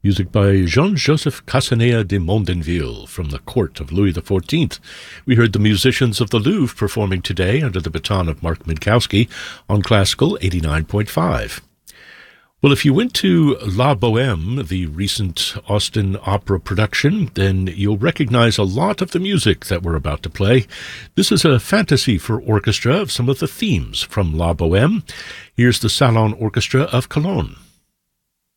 Music by Jean-Joseph Casanea de Mondenville from the court of Louis XIV. We heard the musicians of the Louvre performing today under the baton of Mark Minkowski on Classical 89.5. Well, if you went to La Bohème, the recent Austin opera production, then you'll recognize a lot of the music that we're about to play. This is a fantasy for orchestra of some of the themes from La Bohème. Here's the Salon Orchestra of Cologne.